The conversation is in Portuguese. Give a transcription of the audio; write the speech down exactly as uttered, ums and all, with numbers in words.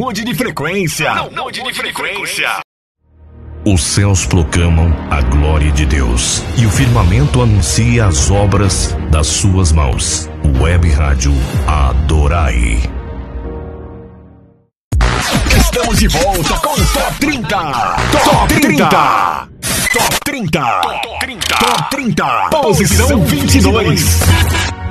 mude de frequência. Não mude de frequência. Os céus proclamam a glória de Deus e o firmamento anuncia as obras das suas mãos. Web Rádio Adorai. Estamos de volta com o Top trinta. Top trinta. Top trinta. Top trinta. Top trinta. Posição vinte e dois.